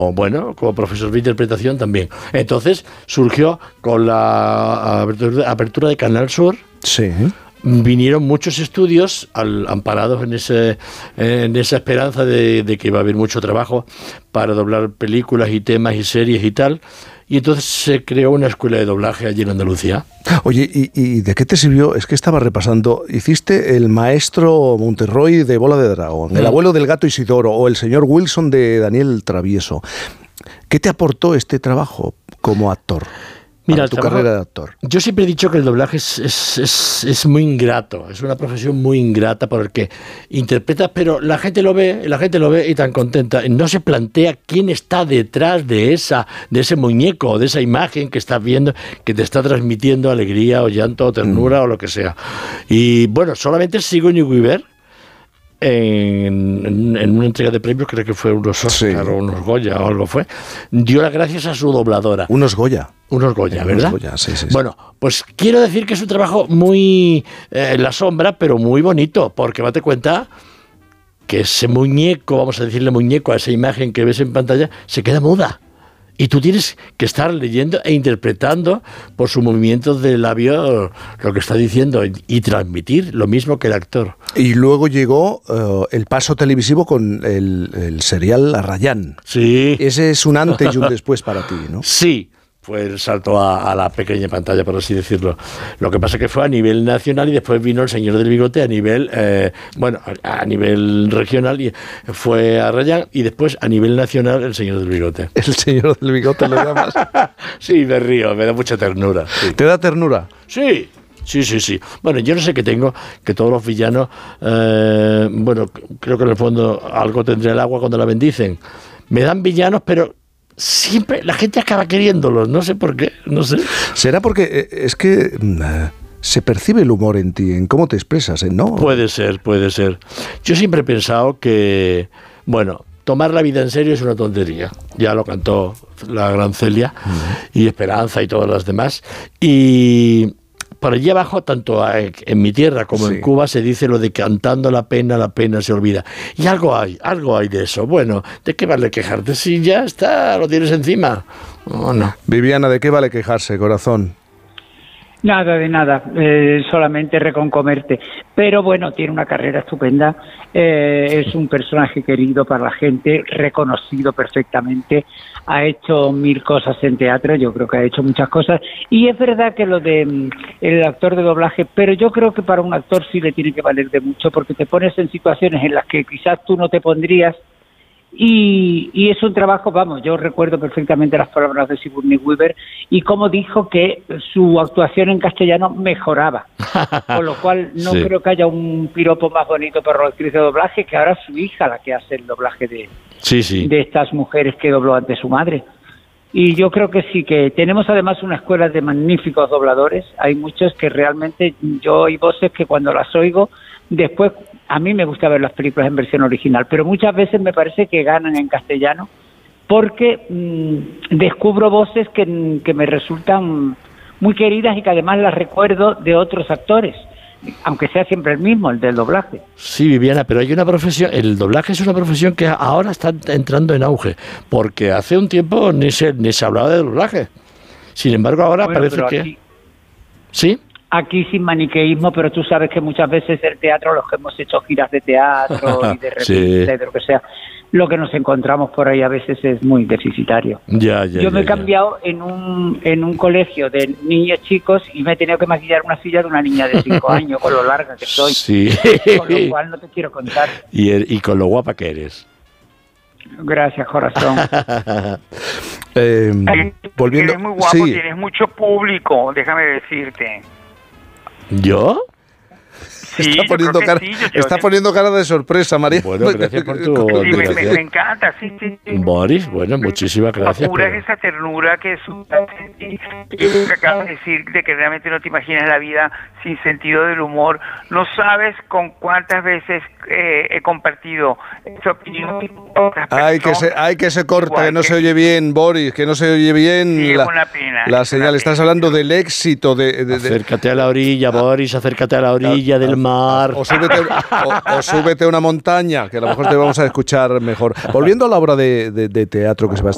o bueno, como profesor de interpretación también. Entonces surgió con la apertura de Canal Sur. Sí. Vinieron muchos estudios amparados en esa esperanza de que iba a haber mucho trabajo para doblar películas y temas y series y tal. Y entonces se creó una escuela de doblaje allí en Andalucía. Oye, ¿y de qué te sirvió? Es que estaba repasando. Hiciste El maestro Monterroy de Bola de Dragón, El abuelo del gato Isidoro o El señor Wilson de Daniel Travieso. ¿Qué te aportó este trabajo como actor? Mira, tu carrera de actor. Yo siempre he dicho que el doblaje es muy ingrato, es una profesión muy ingrata porque interpretas, pero la gente lo ve y tan contenta. No se plantea quién está detrás de ese muñeco, de esa imagen que estás viendo, que te está transmitiendo alegría o llanto o ternura o lo que sea. Y bueno, solamente Sigourney Weaver, en una entrega de premios, creo que fue unos Oscar o unos Goya o algo fue, dio las gracias a su dobladora. Unos Goya, ¿verdad? Unos Goya, sí. Bueno, pues quiero decir que es un trabajo muy en la sombra, pero muy bonito, porque date cuenta que ese muñeco, vamos a decirle muñeco a esa imagen que ves en pantalla, se queda muda. Y tú tienes que estar leyendo e interpretando por sus movimientos de labio lo que está diciendo y transmitir lo mismo que el actor. Y luego llegó el paso televisivo con el serial Arrayán. Sí. Ese es un antes y un después para ti, ¿no? Sí. Fue el salto a la pequeña pantalla, por así decirlo. Lo que pasa que fue a nivel nacional y después vino El Señor del Bigote a nivel, a nivel regional, y fue a Arrayán, y después a nivel nacional El Señor del Bigote. ¿El Señor del Bigote lo llamas? Sí, me río, me da mucha ternura. Sí. ¿Te da ternura? Sí. Sí. Bueno, yo no sé qué tengo, que todos los villanos, creo que en el fondo algo tendrá el agua cuando la bendicen. Me dan villanos, pero siempre la gente acaba queriéndolos, no sé por qué, no sé. ¿Será porque es que se percibe el humor en ti, en cómo te expresas, ¿no? Puede ser. Yo siempre he pensado que, tomar la vida en serio es una tontería. Ya lo cantó la gran Celia, y Esperanza y todas las demás. Y por allí abajo, tanto en mi tierra como en Cuba, se dice lo de cantando la pena se olvida. Y algo hay de eso. Bueno, ¿de qué vale quejarte? Si ya está, lo tienes encima. No. Viviana, ¿de qué vale quejarse, corazón? Nada de nada, solamente reconcomerte. Pero bueno, tiene una carrera estupenda, es un personaje querido para la gente, reconocido perfectamente, ha hecho 1000 cosas en teatro, yo creo que ha hecho muchas cosas, y es verdad que lo de el actor de doblaje, pero yo creo que para un actor sí le tiene que valer de mucho, porque te pones en situaciones en las que quizás tú no te pondrías. Y es un trabajo, yo recuerdo perfectamente las palabras de Sigourney Weaver y cómo dijo que su actuación en castellano mejoraba, con lo cual no creo que haya un piropo más bonito para la actriz de doblaje que ahora su hija la que hace el doblaje de estas mujeres que dobló ante su madre. Y yo creo que sí, que tenemos además una escuela de magníficos dobladores, hay muchos que realmente yo hay voces que cuando las oigo, después a mí me gusta ver las películas en versión original, pero muchas veces me parece que ganan en castellano porque descubro voces que me resultan muy queridas y que además las recuerdo de otros actores, aunque sea siempre el mismo, el del doblaje. Sí, Viviana, pero hay una profesión, el doblaje es una profesión que ahora está entrando en auge, porque hace un tiempo ni se hablaba de doblaje. Sin embargo, ahora parece que... Aquí, ¿sí? Aquí sin maniqueísmo, pero tú sabes que muchas veces el teatro, los que hemos hecho giras de teatro y de revistas, de lo que sea, lo que nos encontramos por ahí a veces es muy deficitario. Yo me he cambiado en un colegio de niños chicos y me he tenido que maquillar una silla de una niña de 5 años, con lo larga que soy. Sí. Con lo cual no te quiero contar. Y con lo guapa que eres. Gracias, corazón. Volviendo, eres muy guapo, tienes mucho público, déjame decirte. ¿Yo? Sí, está poniendo cara de sorpresa, María. Bueno, gracias por tu... me encanta, sí. Boris, muchísimas gracias. Apuras esa ternura que acabas de decir, de que realmente no te imaginas la vida sin sentido del humor. No sabes con cuántas veces he compartido esa opinión. Que se corta, que no se oye bien, Boris, que no se oye bien la señal. Estás hablando del éxito de... Acércate a la orilla, Boris, acércate a la orilla del mar. O súbete a una montaña, que a lo mejor te vamos a escuchar mejor. Volviendo a la obra de teatro que se va a